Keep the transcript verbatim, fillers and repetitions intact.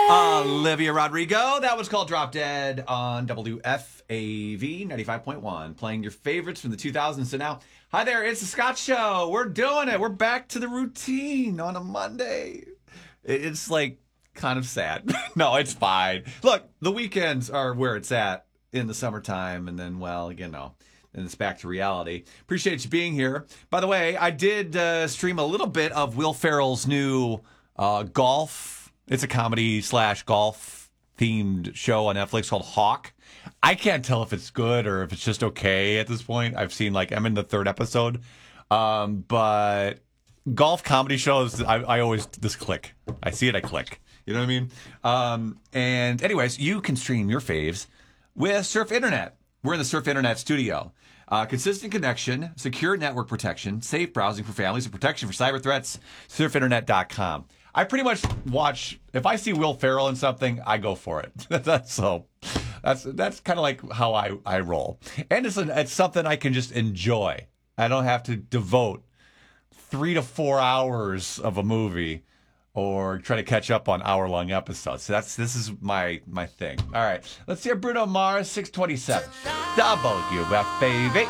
Olivia Rodrigo. That was called Drop Dead on W F A V ninety-five point one. Playing your favorites from the two thousands. So now, hi there, it's the Scott Show. We're doing it. We're back to the routine on a Monday. It's like kind of sad. No, it's fine. Look, the weekends are where it's at in the summertime. And then, well, you know, and it's back to reality. Appreciate you being here. By the way, I did uh, stream a little bit of Will Ferrell's new uh, golf. It's a comedy slash golf themed show on Netflix called Hawk. I can't tell if it's good or if it's just okay at this point. I've seen like I'm in the third episode, um, but golf comedy shows I, I always just click. I see it, I click. You know what I mean? Um, and anyways, you can stream your faves with Surf Internet. We're in the Surf Internet studio. Uh, consistent connection, secure network protection, safe browsing for families, and protection for cyber threats. surf internet dot com. I pretty much watch, if I see Will Ferrell in something, I go for it. that's so, that's that's kind of like how I, I roll. And it's, a, it's something I can just enjoy. I don't have to devote three to four hours of a movie or try to catch up on hour-long episodes. So that's this is my my thing. All right, let's hear Bruno Mars, six twenty-seven. W F A V.